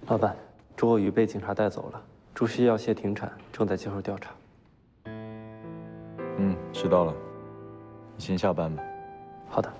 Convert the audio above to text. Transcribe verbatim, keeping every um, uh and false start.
老板，周若雨被警察带走了，朱熹药械停产，正在接受调查。 嗯，知道了。你先下班吧。 好的。